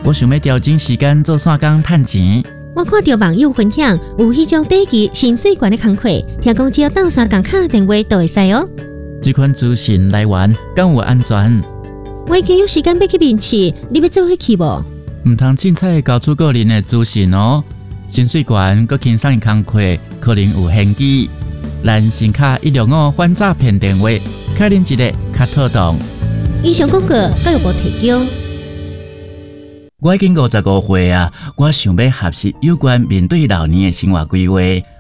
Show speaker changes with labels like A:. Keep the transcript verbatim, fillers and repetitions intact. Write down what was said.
A: 我想要调整时间做线工赚钱。
B: 我看到网友分享有迄种短期薪水悬的工课，听讲只要斗三工敲电话就会使哦。
A: 这款资讯来源敢有安全？
B: 我已经有时间要去面试，你要做伙去无？
A: 唔通凊彩交出个人的资讯哦。薪水悬佮轻松的工课可能有限制。咱先卡一六五反诈骗电话，开恁一个较妥当。
B: 以上广告教育部提供。
A: 我已经五十五岁啊，我想要学习有关面对老年的生活规划。